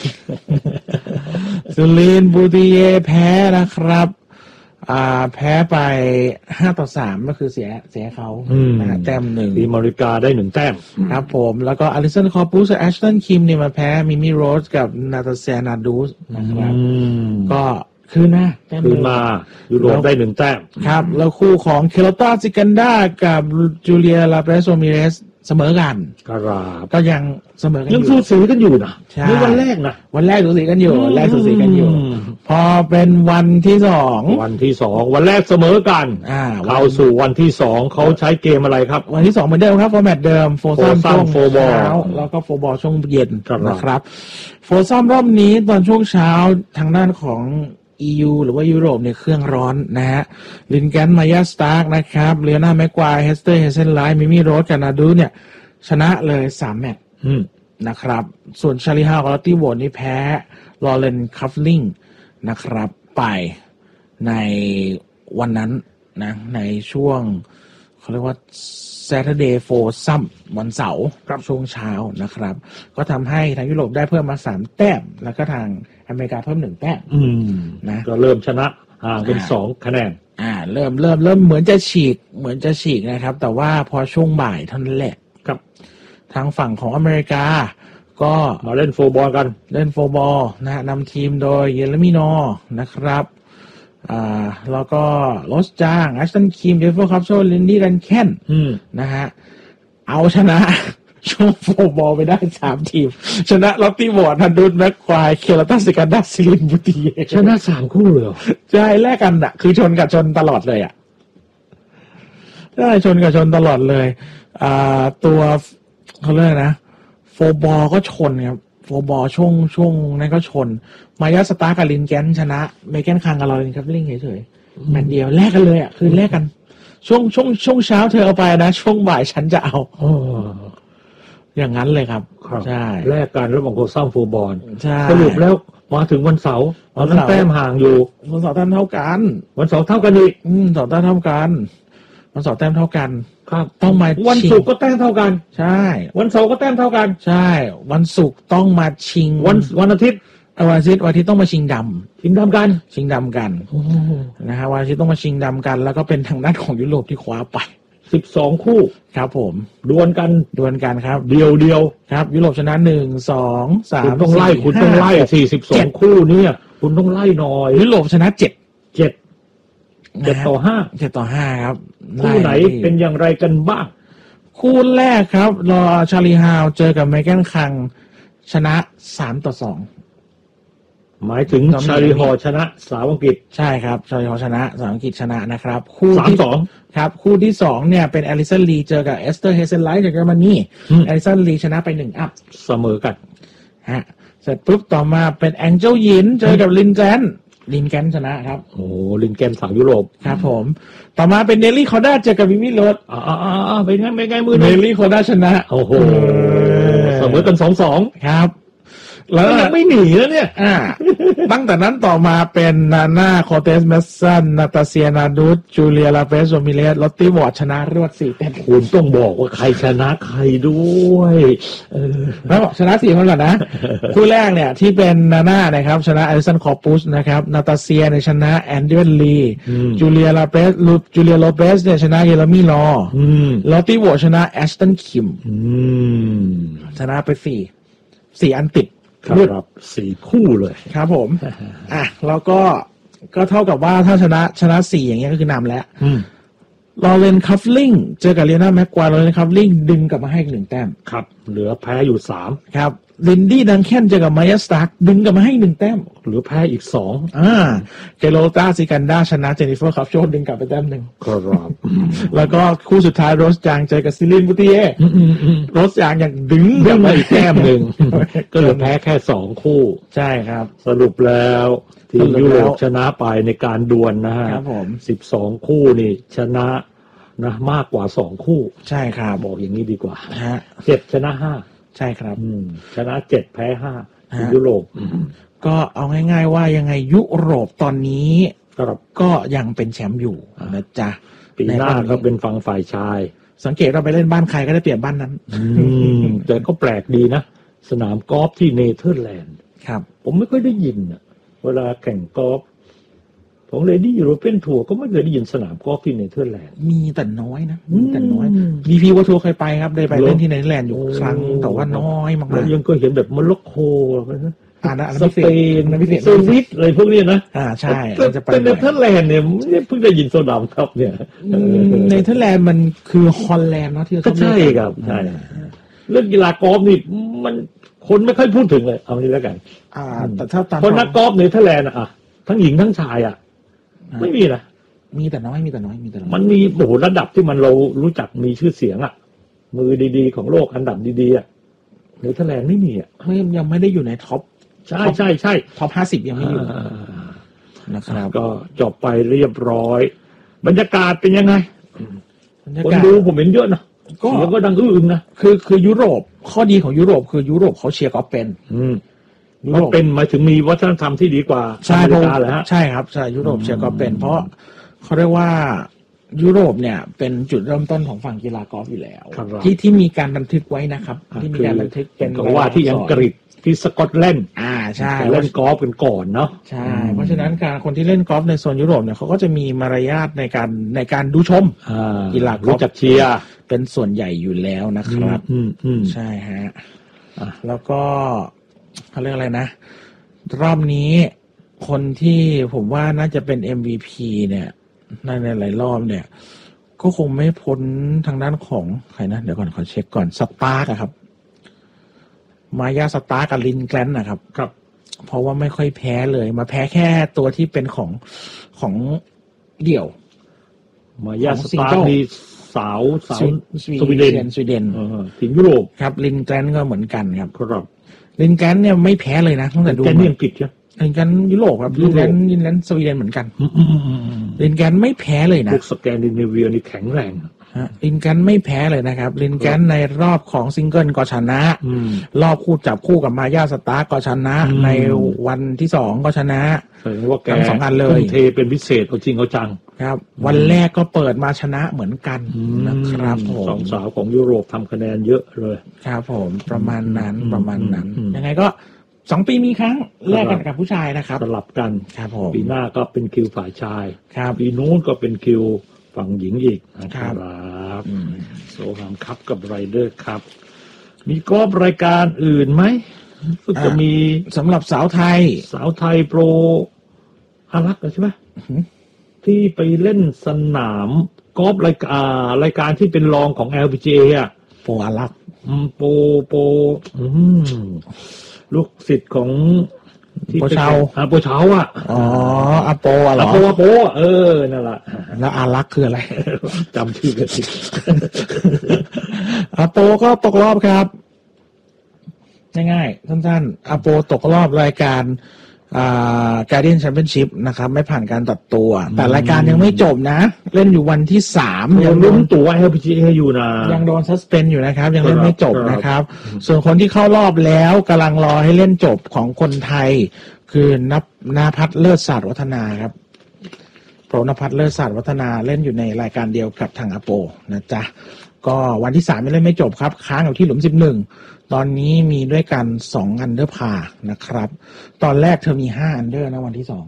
[SPEAKER 12] ซิลินบูติเย่แพ้นะครับอ่าแพ้ไปห้าต่อสามก็คือเสียเสียเขานะฮะแต้มหนึ่ง
[SPEAKER 11] ทีมอเมริกาได้หนึ่งแต้ม
[SPEAKER 12] ครับผมแล้วก็อลิสันคอร์ปุสกับแอชตันคิมเนี่ยมาแพ้มิมี่โรสกับนาตาเซียนาดูสนะครับก็คืนนะ
[SPEAKER 11] คืนมายุโรปได้หนึ่งแต้ม
[SPEAKER 12] ครับแล้วคู่ของเคโลตาซิกันดากับจูเลียลาเปโซมิเรสเสมอกัน
[SPEAKER 11] ครับ
[SPEAKER 12] ก็ยังเสมอกัน
[SPEAKER 11] ยังสูสีกันอยู่นะนี่วันแรกนะ
[SPEAKER 12] วันแรกสูสีกันอยู่วันแรกสูสีกันอยู่พอเป็นวันที่สอง
[SPEAKER 11] วันที่สองวันแรกเสมอกัน
[SPEAKER 12] อ่า
[SPEAKER 11] เข้าสู่วันที่สองเขาใช้เกมอะไรครับ
[SPEAKER 12] วันที่สองเหมือนเดิมครับฟอร์แมตเดิมโฟร์ซัมช่วงเช้าแล้วก็โฟร์บอลช่วงเย็นนะครับโฟร์ซัมรอบนี้ตอนช่วงเช้าทางด้านของอี ยู หรือว่ายุโรปเนี่ยเครื่องร้อนนะฮะลินแกนมายาสตาร์กนะครับเลียนาแม็กควายเฮสเตอร์เฮเซนไลท์มิมี่โรสกับนาดูเนี่ยชนะเลยสามแมตช์นะครับส่วนชาลีฮาวกับลอตตี้วอร์ดนี่แพ้ลอเรนคัฟลิงนะครับไปในวันนั้นนะในช่วงเขาเรียกว่า Saturday Foursome วันเสาร์ช่วงเช้านะครับก็ทำให้ทางยุโรปได้เพิ่มมาสามแต้มแล้วก็ทางอเมริกาเพิ่มหนึ่งแต้มนะ
[SPEAKER 11] ก็เริ่มชนะห่างเป็นสองคะแนน
[SPEAKER 12] อ่าเริ่มเริ่มเริ่มเหมือนจะฉีกเหมือนจะฉีกนะครับแต่ว่าพอช่วงบ่ายเท่านั้นแหละ
[SPEAKER 11] ครับ
[SPEAKER 12] ทางฝั่งของอเมริกาก็
[SPEAKER 11] มาเล่นโฟร์บอลกัน
[SPEAKER 12] เล่นโฟร์บอลนะฮะนำทีมโดยเยเรมีนอร์นะครับอ่าแล้วก็ลอสจางแอชตันคิมเจฟเฟอร์คัพโซลินดี้ดันแคนนะฮะเอาชนะช่วงโฟร์บอลไปได้สามทีมชนะลอตตี้วอร์ดฮันดูดแม็กควายเคลตัสซิกันดาซิลินบูติเย่
[SPEAKER 11] ชนะสามคู่เลย
[SPEAKER 12] ใช่แลกกันอ่ะคือชนกับชนตลอดเลยอ่ะใช่ชนกับชนตลอดเลยอ่าตัวเขาเรียกนะโฟร์บอลก็ชนครับโฟร์บอลช่วงช่วงนั้นก็ชนมายาสตาร์กับลินแกนชนะเมแกนคังกับลอเรนคัฟลิงเฉยๆแมตช์เดียวแลกกันเลยอ่ะคือแลกกันช่วงช่วงช่วงเช้าเธอเอาไปนะช่วงบ่ายฉันจะเอาอย่างนั้นเลยครับใช่
[SPEAKER 11] แลกกันระหว่างโคซัมโฟร์บอล
[SPEAKER 12] ใช่
[SPEAKER 11] สรุปแล้วมาถึงวันเสาร์ตอนนั้นแต้มห่างอยู่
[SPEAKER 12] วันเสาร์แต้มเท่ากัน
[SPEAKER 11] วันเสาร์เท่ากันอีก
[SPEAKER 12] อืมเสาร์แต้มเท่ากันวันเสาร์แต้มเท่ากัน
[SPEAKER 11] ครับ
[SPEAKER 12] ต้องมา
[SPEAKER 11] วันศุกร์ก็แต้มเท่ากัน
[SPEAKER 12] ใช่
[SPEAKER 11] วันเสาร์ก็แต้มเท่ากัน
[SPEAKER 12] ใช่วันศุกร์ต้องมาชิง
[SPEAKER 11] วันวันอาทิตย์
[SPEAKER 12] วันอาทิตย์วันอาทิตย์ต้องมาชิงดำ
[SPEAKER 11] ชิงดำกัน
[SPEAKER 12] ชิงดำกันนะฮะวันอาทิตย์ต้องมาชิงดำกันแล้วก็เป็นทางด้านของยุโรปที่คว้าไป
[SPEAKER 11] สิบสองคู่
[SPEAKER 12] ครับผม
[SPEAKER 11] ดวลกัน
[SPEAKER 12] ดวลกันครับ
[SPEAKER 11] เดียวเดียว
[SPEAKER 12] ครับยุโรปชนะหนึ่งสองสาม
[SPEAKER 11] คุณต้องไล่คุณต้องไล่สี่สิบสองคู่เนี่ยคุณต้องไล่หน่อย
[SPEAKER 12] ยุโรปชนะเจ็ด
[SPEAKER 11] เจ็ดเจ็ดต่อห้า
[SPEAKER 12] เจ็ดต่อห้าครับ
[SPEAKER 11] คู่ไหนเป็นอย่างไรกันบ้าง
[SPEAKER 12] คู่แรกครับรอชาลีฮาวเจอกับเมแกนคังชนะสามต่อสอง
[SPEAKER 11] หมายถึงชาลีฮอชนะสาวอังกฤษ
[SPEAKER 12] ใช่ครับชาลีฮอชนะสาวอังกฤษชนะนะครับคู่
[SPEAKER 11] ที่สอง
[SPEAKER 12] ครับคู่ที่สองเนี่ยเป็นอลิสันลีเจอกับเอสเตอร์เฮเซนไลท์จากเยอรมนีอลิสันลีชนะไปหนึ่งอัพ
[SPEAKER 11] เสมอกัน
[SPEAKER 12] ฮะเสร็จปุ๊บต่อมาเป็นแองเจิลยินเจอกับลินแกนลินแกนชนะครับ
[SPEAKER 11] โอ้ลินแกนฝั่งยุโรป
[SPEAKER 12] ครับผมต่อมาเป็นเนลลี่คอด้าเจอกับมิมิโรส
[SPEAKER 11] อ๋ออ๋อเป็นไงเป็นไงมือ
[SPEAKER 12] เนลลี่คอด้าชนะ
[SPEAKER 11] โอ้โหเสมอกันสองสอง
[SPEAKER 12] ครับ
[SPEAKER 11] แล้วยังไม่หนีแล้วเนี่ย
[SPEAKER 12] อ่าตั้งแต่นั้นต่อมาเป็นนาน่าคอร์เตสเมสซันนาตาเซียนาดูสจูเลียลาเปสโรมิเลสลอตตี้วอร์ดชนะรวดสี่แต้ม
[SPEAKER 11] คุณต้องบอกว่าใครชนะใครด้วยเออ
[SPEAKER 12] แล้วชนะสี่คนก่อนนะคู่แรกเนี่ยที่เป็นนาน่านะครับชนะอลิสันคอร์ปุสนะครับนาตาเซียในชนะแอนเดรนลีจูเลียลาเปสลูจูเลียโลเปสเนี่ยชนะเยเรมีลอลอตตี้วอร์ดชนะแอชตันคิมชนะไปสี่สี่อันติด
[SPEAKER 11] ครับสี่คู่เลย
[SPEAKER 12] ครับผมอ่ะแล้วก็ก็เท่ากับว่าถ้าชนะชนะสี่อย่างเงี้ยก็คือนำแล้วลอเรนคัฟลิงเจอกับเลียนาแม็กควายลอเรนคัฟลิงดึงกลับมาให้อีกหนึ่งแต้ม
[SPEAKER 11] ครับเหลือแพ้อยู่สาม
[SPEAKER 12] ครับลินดี้ดังแคนเจอกับมายาสตาร์กดึงกลับมาให้หนึ่งแต้ม
[SPEAKER 11] เหลือแพ้อีกสอง
[SPEAKER 12] อ่าเกโรตาซิกันดาชนะเจนิเฟอร์คัฟโชดึงกลับไปแต้มหนึ่ง
[SPEAKER 11] ครับ
[SPEAKER 12] แล้วก็คู่สุดท้ายโรสจางเจอกับซิลินบูติเย่โรสจางยังดึง
[SPEAKER 11] กลับมาอีกแต้มหนึ่งก็เหลือแพ้แค่สองคู่
[SPEAKER 12] ใช่ครับ
[SPEAKER 11] สรุปแล้วทีมยุโรปชนะไปในการดวลนะฮะ
[SPEAKER 12] ครับผม
[SPEAKER 11] สิบสองคู่นี่ชนะนะมากกว่าสองคู่
[SPEAKER 12] ใช่ครับ
[SPEAKER 11] บอกอย่างนี้ดีกว่า
[SPEAKER 12] ฮะ
[SPEAKER 11] เจ็ดชนะห้า
[SPEAKER 12] ใช่ครับ
[SPEAKER 11] ชนะเจ็ดแพ้ห้ายุโรป
[SPEAKER 12] ก็เอาง่ายๆว่ายังไงยุโรปตอนนี้ก็ยังเป็นแชมป์อยู่นะจ๊ะ
[SPEAKER 11] ปีหน้าก็เป็นฝั่งฝ่ายชาย
[SPEAKER 12] สังเกตเราไปเล่นบ้านใครก็ได้เปรียบบ้านนั้น
[SPEAKER 11] แต่ก็แปลกดีนะสนามกอล์ฟที่เนเธอร์แลนด์
[SPEAKER 12] ครับ
[SPEAKER 11] ผมไม่ค่อยได้ยินอะเวลาแข่งกอล์ฟของเลดี้ยูโรเปียนทัวร์ก็ไม่เคยได้ยินสนามกอล์ฟที่เนเธอร์แลนด์
[SPEAKER 12] มีแต่น้อยนะมีแต่น้อยบีพีวอทัวร์เคยไปครับได้ไปเล่นที่เนเธอร์แลนด์อยู่ครั้งแต่ว่าน้อยมาก
[SPEAKER 11] ๆยังก็เห็นแบบโมร็อกโกนะ
[SPEAKER 12] อ่านะ
[SPEAKER 11] สเปนสวิตอะไรพวกนี้นะ
[SPEAKER 12] อ่าใช่
[SPEAKER 11] แต่เนเธอร์แลนด์เนี่ยเพิ่งได้ยินสนามครับเนี่ย
[SPEAKER 12] เนเธอร์แลนด์มันคือฮอลแลนด์เนาะที่
[SPEAKER 11] เขาใช่ครับใช่เรื่องกีฬากอล์ฟนี่มันคนไม่ค่อยพูดถึงเลยเอานี้แล้วกัน
[SPEAKER 12] อ่าแต่ถ้าตาม
[SPEAKER 11] คนนักกอล์ฟเนเธอร์แลนด์อ่ะทั้งหญิงทั้งชายอ่ะไม่มีนะ
[SPEAKER 12] มีแต่น้อยมีแต่น้อยมีแต่น้อย
[SPEAKER 11] มันมีโอ้โหระดับที่มันเรารู้จักมีชื่อเสียงอ่ะมือดีๆของโลกอันดับดีๆอ่ะเนเธอร์แลนด์ไม่มีอ่ะ
[SPEAKER 12] ไม่ยังไม่ได้อยู่ในท็อป
[SPEAKER 11] ใช่ใช่ใช่
[SPEAKER 12] ท็อปห้าสิบยังไม่อยู่นะครับ
[SPEAKER 11] ก็จบไปเรียบร้อยบรรยากาศเป็นยังไงคนดูผมเห็นเยอะนะก็แล้วก็ดังอื้อนะ
[SPEAKER 12] คือคือยุโรปข้อดีของยุโรปคือยุโรปเขาเชียร์กอล์ฟเป็น
[SPEAKER 11] มันเป็นหมายถึงมีวัฒนธรรมที่ดีกว่า
[SPEAKER 12] ใช่เพราะใช่ครับใช่ยุโรปเชียร์กอล์ฟเป็นเพราะเขาเรียกว่ายุโรปเนี่ยเป็นจุดเริ่มต้นของฝั่งกีฬากอล์ฟอยู่แล้วที่ที่มีการบันทึกไว้นะครับที่มีการบันทึกเป็น
[SPEAKER 11] ว่าที่อังกฤษที่สกอตแลนด์
[SPEAKER 12] อ่าใช่
[SPEAKER 11] เล่นกอล์ฟกันก่อนเนาะ
[SPEAKER 12] ใช่เพราะฉะนั้นการคนที่เล่นกอล์ฟในโซนยุโรปเนี่ยเขาก็จะมีมารยาทในการในการดูชมกีฬากอล์ฟ
[SPEAKER 11] จัดเชียร์
[SPEAKER 12] เป็นส่วนใหญ่อยู่แล้วนะครับใช่ฮะแล้วก็เขาเรียกอะไรนะรอบนี้คนที่ผมว่าน่าจะเป็น เอ็ม วี พี เนี่ยในหลายรอบเนี่ยก็คงไม่พ้นทางด้านของใครนะเดี๋ยวก่อนขอเช็คก่อนสตาร์กครับมายาสตาร์กับลินแกลนนะครับ
[SPEAKER 11] ครับ
[SPEAKER 12] เพราะว่าไม่ค่อยแพ้เลยมาแพ้แค่ตัวที่เป็นของของเดี่ยว
[SPEAKER 11] มายาสตาร์นี่สาวสาวสวีเดน
[SPEAKER 12] สวีเดน
[SPEAKER 11] ทีมยุโรป
[SPEAKER 12] ครับลินแกลนก็เหมือนกันครับ
[SPEAKER 11] ครับ
[SPEAKER 12] ลินแกลนเนี่ยไม่แพ้เลยนะตั้งแต่ดู
[SPEAKER 11] แกนอังกฤษใช่
[SPEAKER 12] ลินแกลนยุโรปครับลินแกลนลินแกลนสวีเดนเหมือนกันลินแกลนไม่แพ้เลยนะ
[SPEAKER 11] พวกสแกนดิเนเวียนี่แข็งแรง
[SPEAKER 12] ลินแกลนไม่แพ้เลยนะครับลินแกลนในรอบของซิงเกิลก็ชนะรอบคู่จับคู่กับมายาสตาร์ก็ชนะในวันที่สองก็ชนะ
[SPEAKER 11] ทั้ง
[SPEAKER 12] สองอันเลย
[SPEAKER 11] เทเป็นพิเศษเอาจริงเอาจัง
[SPEAKER 12] ครับวันแรกก็เปิดมาชนะเหมือนกันนะครับผม
[SPEAKER 11] สองสาวของยุโรปทำคะแนนเยอะเลย
[SPEAKER 12] ครับผมประมาณนั้นประมาณนั้นยังไงก็สองปีมีครั้งแลกกันกับผู้ชายนะครับ
[SPEAKER 11] สลับกัน
[SPEAKER 12] ครับผม
[SPEAKER 11] ปีหน้าก็เป็นคิวฝ่ายชาย
[SPEAKER 12] ครับ
[SPEAKER 11] ปีนู้นก็เป็นคิวฝั่งหญิงอีกนะครับโซฮามคัพกับไรเดอร์ครับมีกอล์ฟรายการอื่นไหมก็จะมี
[SPEAKER 12] สำหรับสาวไทย
[SPEAKER 11] สาวไทยโปรอารักใช่ไหมที่ไปเล่นสนามกอล์ฟรายการรายการที่เป็นรองของ แอล พี จี เอ อ่ะ
[SPEAKER 12] โปรอารัก
[SPEAKER 11] โปรโปรลูกศิษย์ของ
[SPEAKER 12] โปเชา
[SPEAKER 11] อ่าโปเชาอ่ะ
[SPEAKER 12] อ๋ออาโปอ่ะเหรอ
[SPEAKER 11] อาโปอาโปเออนั่นแหละ
[SPEAKER 12] แล้วอารักคืออะไร
[SPEAKER 11] จำชื่อกันสิ
[SPEAKER 12] อาโปก็ตกรอบครับง่ายๆสั้นๆอาโปตกรอบรายการอ่า Guardian Championship นะครับไม่ผ่านการตัดตัวแต่รายการยังไม่จบนะเล่นอยู่วันที่สาม
[SPEAKER 11] ยังลุ้นตั๋ว แอล พี จี เอ อยู่นะ
[SPEAKER 12] ยังโดนซัสเพนอยู่นะครับยังเล่นไม่จบนะครับส่วนคนที่เข้ารอบแล้วกำลังรอให้เล่นจบของคนไทยคือนณภัทรเลิศศาสตร์วัฒนาครับโปรณภัทรเลิศศาสตร์วัฒนาเล่นอยู่ในรายการเดียวกับทางอโปนะจ๊ะก็วันที่สามยังเล่นไม่จบครับค้างอยู่ที่หลุมสิบเอ็ดตอนนี้มีด้วยกันสองอันเดอร์พานะครับตอนแรกเธอมีห้าอันเดอร์นะวันที่สอง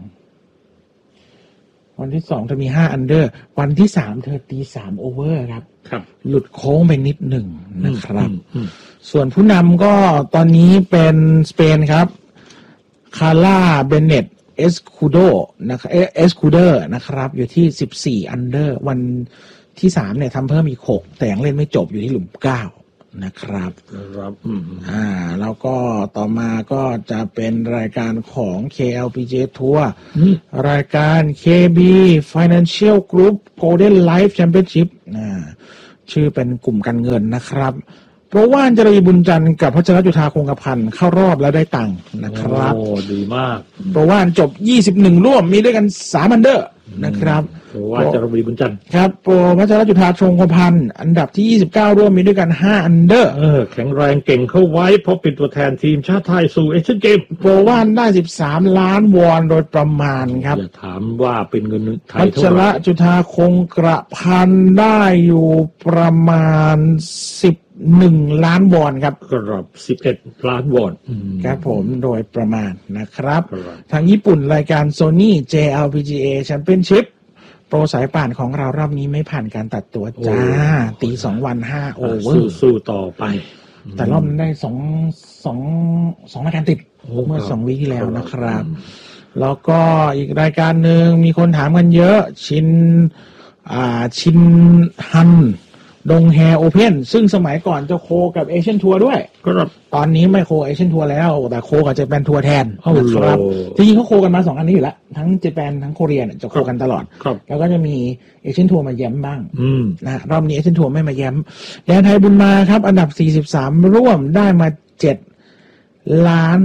[SPEAKER 12] วันที่สองเธอมีห้าอันเดอร์วันที่สามเธอตีสามโอเวอร์ครับครับหลุดโค้งไปนิดหนึ่งนะครับส่วนผู้นำก็ตอนนี้เป็นสเปนครับคาร่าเบเนตเอสคูโดนะครับเอสคูเดอร์นะครับอยู่ที่สิบสี่อันเดอร์วันที่สามเนี่ยทำเพิ่มอีกหกแต่ยังเล่นไม่จบอยู่ที่หลุมเก้านะครับครับอ่าแล้วก็ต่อมาก็จะเป็นรายการของ เค แอล พี จี เอ Tour รายการ เค บี Financial Group Golden Life Championship อ่าชื่อเป็นกลุ่มการเงินนะครับเพราะว่าจรีบุญจันทร์กับพัชรจุฑาคงกระพันเข้ารอบแล้วได้ตังค์นะครับโอ้ดีมากเพราะว่าจบยี่สิบเอ็ดร่วมมีด้วยกันสามอันเดอร์นะครับเพราะว่าจรีบุญจันทร์ครับโปรพัชรจุฑาคงกระพันอันดับที่ยี่สิบเก้าร่วมมีด้วยกันห้าอันเดอร์เออแข็งแรงเก่งเข้าไว้เพราะเป็นตัวแทนทีมชาติไทยสู่เอเชียนเกมโปรว่าได้สิบสามล้านวอนโดยประมาณครับอย่าถามว่าเป็นเงินไทยเท่าไหร่พัชรจุฑาคงกระพันได้อยู่ประมาณสิบหนึ่งล้านวอนครับกระบสิบเอ็ดล้านวอนครับผมโดยประมาณนะครับทางญี่ปุ่นรายการ Sony เจ แอล พี จี เอ Championship โปรสายป่านของเรารอบนี้ไม่ผ่านการตัดตัวจ้าตีสองวันห้าโอเวอร์สู้ต่อไปแต่รอบนั้นได้สองสองสองรายการติดเมื่อสองวีคที่แล้วนะครับแล้วก็อีกรายการหนึ่งมีคนถามกันเยอะชินอ่าชินฮันดงแฮโอเพ่นซึ่งสมัยก่อนจะโคกับเอเชียนทัวร์ด้วยครับตอนนี้ไม่โคเอเชียนทัวร์แล้วแต่โคกับเจแปนทัวร์แทนนะครับจริงๆเขาโคกันมาสองอันนี้อยู่แล้วทั้งเจแปนทั้งโคเรียเนี่ยจะโคกันตลอดแล้วก็จะมีเอเชียนทัวร์มาแย้มบ้างนะรอบนี้เอเชียนทัวร์ไม่มาแย้มแดนไทยบุญมาครับอันดับสี่สิบสามร่วมได้มาเจ็ดล้าน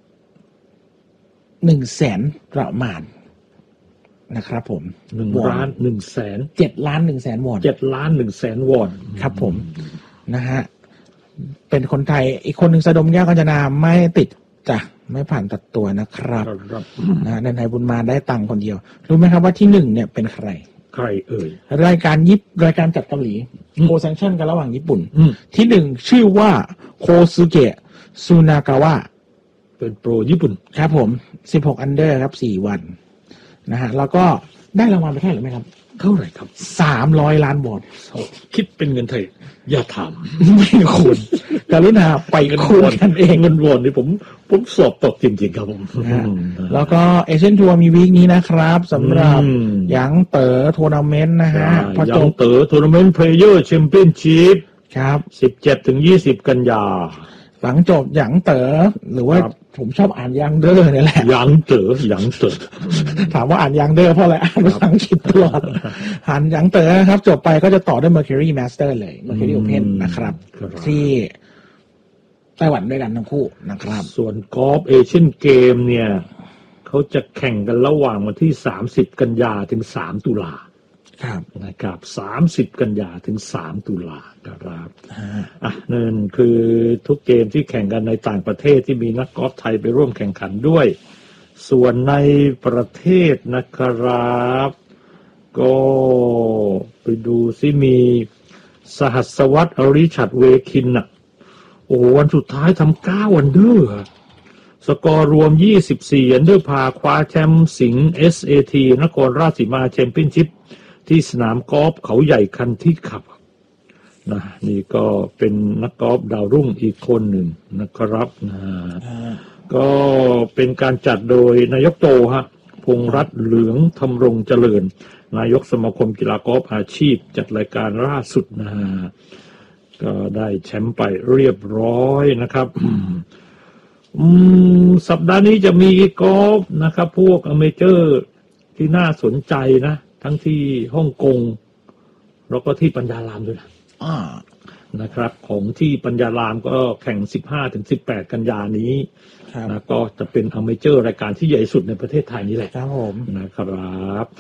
[SPEAKER 12] หนึ่งแสนประมาณนะครับผมหนึ่งล้านหนึ่งแสนเจ็ดล้านหนึ่งแสนวอนเจ็ดล้านหนึ่งแสนวอนครับผมนะฮะเป็นคนไทยอีกคนหนึ่งสะดมแก้วกัญจนาไม่ติดจ้ะไม่ผ่านตัดตัวนะครับนะในไทยบุญมาได้ตังค์คนเดียวรู้ไหมครับว่าที่หนึ่งเนี่ยเป็นใครใครเอ่ยรายการยิปรายการจัดเกาหลีโคแซงชั่นกันระหว่างญี่ปุ่นที่หนึ่งชื่อว่าโคซึเกะซูนากาวะเป็นโปรญี่ปุ่นครับผมสิบหกอันเดอร์ครับสี่วันนะฮะแล้วก็ได้รางวัลไปแค่หรือไม่ครับเท่าไหร่ครับสามร้อยล้านวอนคิดเป็นเงินไทยอย่าถามไม่ควรกรุณาไปคูณกันเองเงินวอนนี่ผมผมสอบตกจริงๆครับผมแล้วก็เอเชียนทัวร์มีวีคนี้นะครับสำหรับหยางเต๋อทัวร์นาเมนต์นะฮะพอจบเต๋อทัวร์นาเมนต์เพลเยอร์แชมเปี้ยนชิพครับสิบเจ็ดถึงยี่สิบกันยาหลังจบหยางเต๋อหรือว่าผมชอบอ่านยังเดอร์นี่แหละยังเต๋อยังเต๋อถามว่าอ่านยังเดอร์เพราะอะไรอ่านภาษาอังกฤษตลอดอ่านยังเต๋อครับจบไปก็จะต่อด้วย Mercury Master เลย Mercury Open นะครับที่ไต้หวันด้วยกันทั้งคู่นะครับส่วนกอล์ฟเอเชียนเกมเนี่ยเขาจะแข่งกันระหว่างวันที่สามสิบกันยาถึงสามตุลาครับนะครับสามสิบกันยาถึงสามตุลาครับอ่ะนั่นคือทุกเกมที่แข่งกันในต่างประเทศที่มีนักกอล์ฟไทยไปร่วมแข่งขันด้วยส่วนในประเทศนะครับก็ไปดูซิมีสหัสวัตรริชัดเวคินอ่ะโอ้วันสุดท้ายทำเก้าอันเดอร์สกอร์รวมยี่สิบสี่อันเดอร์พาคว้าแชมป์สิงห์ เอส เอ ที นครราชสีมาแชมเปี้ยนชิพที่สนามกอล์ฟเขาใหญ่คันที่ขับนะนี่ก็เป็นนักกอล์ฟดาวรุ่งอีกคนหนึ่งนะครับนะก็เป็นการจัดโดยนายกโตฮะพงษ์รัตน์เหลืองธำรงเจริญนายกสมาคมกีฬากอล์ฟอาชีพจัดรายการล่าสุดนะก็ได้แชมป์ไปเรียบร้อยนะครับอืมสัปดาห์นี้จะมีกอล์ฟนะครับพวกอเมเจอร์ที่น่าสนใจนะทั้งที่ฮ่องกงแล้วก็ที่ปัญญารามด้วยนะนะครับของที่ปัญญารามก็แข่งสิบห้าถึงสิบแปดกันยานี้นะก็จะเป็นอเมเจอร์รายการที่ใหญ่สุดในประเทศไทยนี่แหละครับผมนะครับ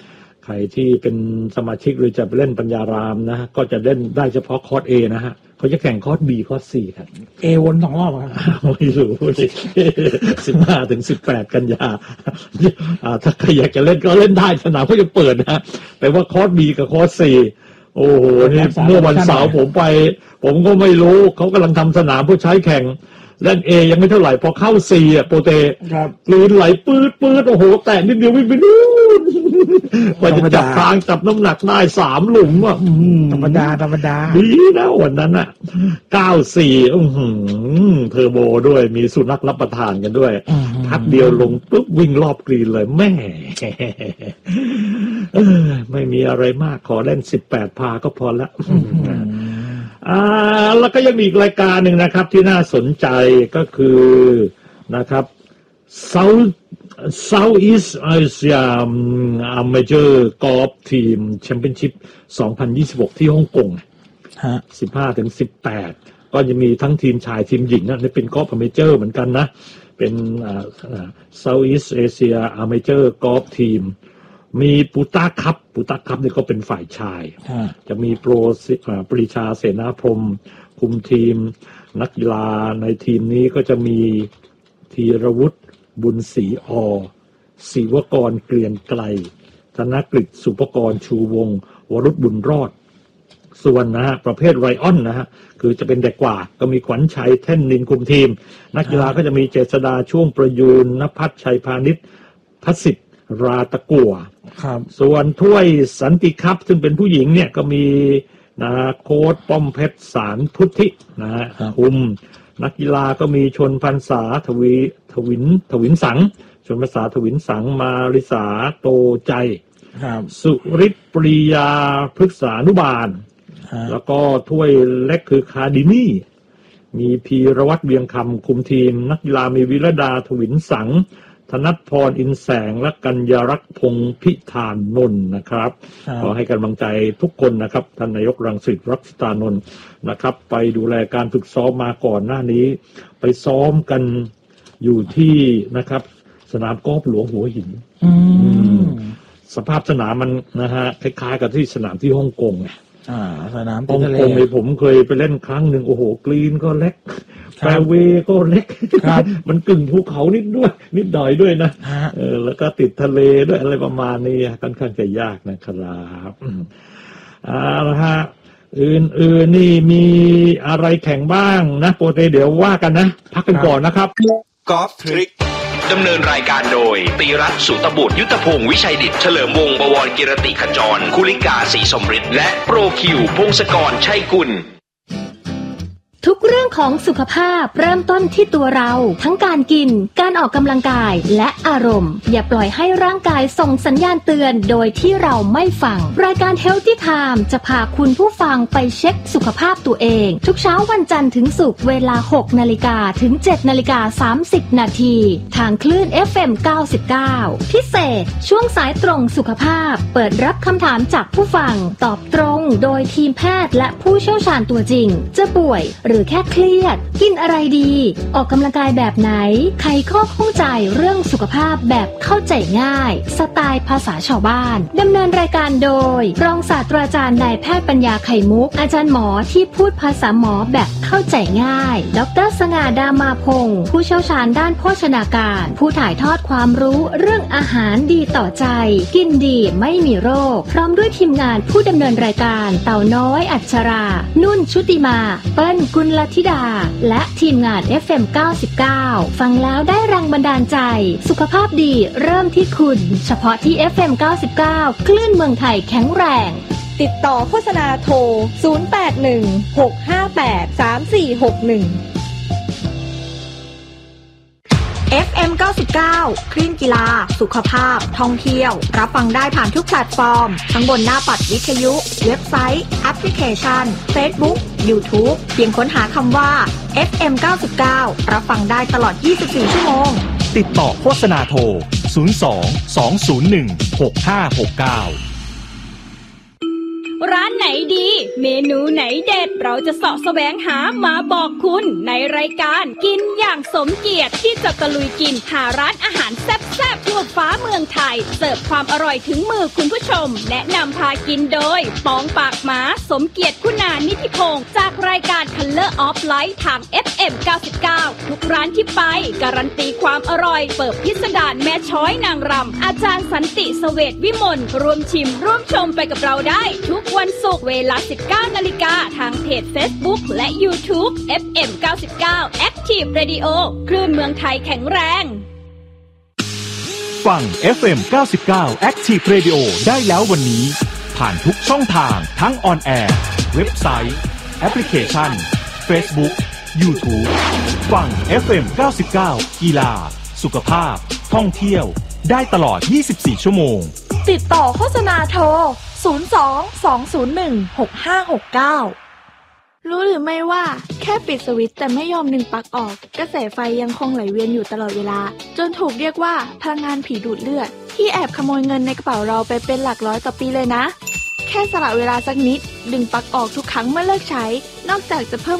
[SPEAKER 11] ใครที่เป็นสมาชิกหรือจะไปเล่นปัญญารามนะก็จะเล่นได้เฉพาะคอร์ส A นะฮะเขาจะแข่งคอร์ส B คอร์ส C ครับ
[SPEAKER 12] A วนสองรอบครับ
[SPEAKER 11] ไม่รู้สิสิบห้าถึงสิบแปดกันยาถ้าใครอยากจะเล่นก็เล่นได้สนามเขาจะเปิดนะแต่ว่าคอร์ส B กับคอร์ส C โอ้โหนี่เมื่อวันเสาร์ผมไปผมก็ไม่รู้เขากำลังทำสนามเพื่อใช้แข่งเล่นเอยังไม่เท่าไหร่พอเข้าซีอ่ะโปรเตกลืนไหลปื๊ดปื๊ดโอ้โหแตะนิดเดียววิ่งไปนู่นกว่าจะจับทางจับน้ำหนักได้สามหลุมอ่ะ
[SPEAKER 12] ธรรมดาธรรมดา
[SPEAKER 11] ดีนะวันนั้นอ่ะเก้าสี่อื้อหือเทอร์โบด้วยมีสุนัขรับประทานกันด้วยพักเดียวลงปุ๊บวิ่งรอบกรีนเลยแม่ไม่มีอะไรมากขอเล่นสิบแปดพาก็พอละอ่าแล้วก็ยังมีอีกรายการหนึ่งนะครับที่น่าสนใจก็คือนะครับ South Southeast Asia Amateur Golf Team Championship สองพันยี่สิบหกที่ฮ่องกงฮะ สิบห้าถึงสิบแปด ก็จะมีทั้งทีมชายทีมหญิงนะนี่เป็นกอล์ฟอเมเจอร์เหมือนกันนะเป็นอ่า Southeast Asia Amateur Golf Teamมีปูต้าคัพปูต้าคัพนี่ก็เป็นฝ่ายชายจะมีโปรปรีชาเสนาพรหมคุมทีมนักกีฬาในทีมนี้ก็จะมีธีรวุฒิบุญศรีอศิวกรเกลียนไกลธนกฤษสุภกรชูวงศ์วรุษบุญรอดส่วนนะฮะประเภทไรออนนะฮะคือจะเป็นเด็กกว่าก็มีขวัญชัยแท่นนินคุมทีมนักกีฬาก็จะมีเจษดาช่วงประยูนณภัทรชัยพานิชพัสิทธิ์ราตะกั่วส่วนถ้วยสันติคัพซึ่งเป็นผู้หญิงเนี่ยก็มีนะโค้ชป้อมเพชรสารพุทธินะฮะคุมนักกีฬาก็มีชนพรรษาทวีทวินทวินสังชนพรรษาทวินสังมาริสาโตใจสุริศปริยาพฤกษานุบาลแล้วก็ถ้วยเล็กคือคาดินี่มีพีรวัตรเวียงคำคุมทีมนักกีฬามีวิรดาทวินสังธนัทพรอินแสงและกัญญารักษ์พงษ์พิธานนท์นะครับขอให้กำลังใจทุกคนนะครับท่านนายกรังสิตรักษตานนท์นะครับไปดูแลการฝึกซ้อมมาก่อนหน้านี้ไปซ้อมกันอยู่ที่นะครับสนามกอล์ฟหลวงหัวหินสภาพสนามมันนะฮะคล้ายๆกับที่สนามที่ฮ่องกงไง
[SPEAKER 12] สนาม
[SPEAKER 11] ฮ่องกงเนี่ยผมเคยไปเล่นครั้งหนึ่งโอ้โหกรีนก็เล็กแฟร์เวย์ก็เล็กมันกึ่งภูเขานิดด้วยนิดหน่อยด้วยนะเออแล้วก็ติดทะเลด้วยอะไรประมาณนี้ค่อนข้างจะยากนะครับอ่าละฮะอื่นๆนี่มีอะไรแข่งบ้างนะโปรเตเดี๋ยวว่ากันนะพักกันก่อนนะครับ
[SPEAKER 3] กอล์ฟทริคดำเนินรายการโดยตีรัตน์สุตบุตรยุทธพงศ์วิชัยดิษฐ์เฉลิมวงศ์บวรกิรติขจรคุลิกาศรีสมฤทธิ์และโปรคิวพงศกรชัยกุล
[SPEAKER 7] ทุกเรื่องของสุขภาพเริ่มต้นที่ตัวเราทั้งการกินการออกกำลังกายและอารมณ์อย่าปล่อยให้ร่างกายส่งสัญญาณเตือนโดยที่เราไม่ฟังรายการ Healthy Time จะพาคุณผู้ฟังไปเช็คสุขภาพตัวเองทุกเช้าวันจันทร์ถึงศุกร์เวลา หกนาฬิกา ถึง เจ็ดนาฬิกาสามสิบนาทีทางคลื่น เอฟ เอ็ม เก้าสิบเก้า พิเศษช่วงสายตรงสุขภาพเปิดรับคำถามจากผู้ฟังตอบตรงโดยทีมแพทย์และผู้เชี่ยวชาญตัวจริงจะป่วยหรือแค่เครียดกินอะไรดีออกกำลังกายแบบไหนไขข้อข้องใจเรื่องสุขภาพแบบเข้าใจง่ายสไตล์ภาษาชาวบ้านดำเนินรายการโดยรองศาสตราจารย์นายแพทย์ปัญญาไข่มุกอาจารย์หมอที่พูดภาษาหมอแบบเข้าใจง่ายดร.สง่าดามาพงศ์ผู้เชี่ยวชาญด้านโภชนาการผู้ถ่ายทอดความรู้เรื่องอาหารดีต่อใจกินดีไม่มีโรคพร้อมด้วยทีมงานผู้ดำเนินรายการเต่าน้อยอัชรานุ่นชุติมาเปิ้ลกุลธิดาและทีมงาน เอฟ เอ็ม เก้าสิบเก้า ฟังแล้วได้แรงบันดาลใจสุขภาพดีเริ่มที่คุณเฉพาะที่ เอฟ เอ็ม เก้าสิบเก้า คลื่นเมืองไทยแข็งแรง
[SPEAKER 10] ติดต่อโฆษณาโทรศูนย์ แปด หนึ่ง หก ห้า แปด สาม สี่ หก หนึ่ง
[SPEAKER 4] เอฟ เอ็ม เก้าสิบเก้า คลื่นกีฬาสุขภาพท่องเที่ยวรับฟังได้ผ่านทุกแพลตฟอร์มทั้งบนหน้าปัดวิทยุเว็บไซต์แอปพลิเคชัน Facebook YouTube เพียงค้นหาคำว่า เอฟ เอ็ม เก้าสิบเก้า รับฟังได้ตลอดยี่สิบสี่ชั่วโมง
[SPEAKER 5] ติดต่อโฆษณาโทรศูนย์ สอง สอง ศูนย์ หนึ่ง หก ห้า หก เก้า
[SPEAKER 10] ร้านไหนดีเมนูไหนเด็ดเราจะเสาะแสวงหามาบอกคุณในรายการกินอย่างสมเกียรติที่จะตะลุยกินหาร้านอาหารแซ่บๆทั่วฟ้าเมืองไทยเสิร์ฟความอร่อยถึงมือคุณผู้ชมแนะนำพากินโดยปองปากหมาสมเกียรติคุณานิธิพงศ์จากรายการ Color of Light ทาง เอฟ เอ็ม เก้าสิบเก้า ทุกร้านที่ไปการันตีความอร่อยเปิดพิสดารแม่ช้อยนางรำอาจารย์สันติเสวตวิมลรวมชิมร่วมชมไปกับเราได้ทุกวันศุกร์เวลา สิบเก้านาฬิกาทางเพจ Facebook และ YouTube เอฟ เอ็ม เก้าสิบเก้า Active Radio คลื่นเมืองไทยแข็งแรง
[SPEAKER 5] ฟัง เอฟ เอ็ม เก้าสิบเก้า Active Radio ได้แล้ววันนี้ผ่านทุกช่องทางทั้งออนแอร์เว็บไซต์แอปพลิเคชัน Facebook YouTube ฟัง เอฟ เอ็ม เก้าสิบเก้า กีฬาสุขภาพท่องเที่ยวได้ตลอดยี่สิบสี่ชั่วโมง
[SPEAKER 4] ติดต่อโฆษณาโทรศูนย์ สอง สอง ศูนย์ หนึ่ง หก ห้า หก เก้ารู้หรือไม่ว่าแค่ปิดสวิตช์แต่ไม่ยอมดึงปลั๊กออกกระแสไฟยังคงไหลเวียนอยู่ตลอดเวลาจนถูกเรียกว่าพลังงานผีดูดเลือดที่แอบขโมยเงินในกระเป๋าเราไปเป็นหลักร้อยต่อปีเลยนะแค่สละเวลาสักนิดดึงปลั๊กออกทุกครั้งเมื่อเลิกใช้นอกจากจะเพิ่ม